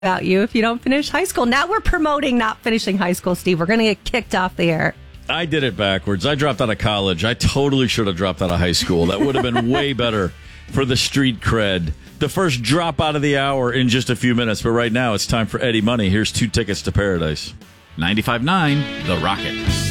about you if you don't finish high school. Now we're promoting not finishing high school, Steve. We're going to get kicked off the air. I did it backwards. I dropped out of college. I totally should have dropped out of high school. That would have been way better for the street cred. The first drop out of the hour in just a few minutes. But right now, it's time for Eddie Money. Here's 2 tickets to paradise. 95.9 The Rocket.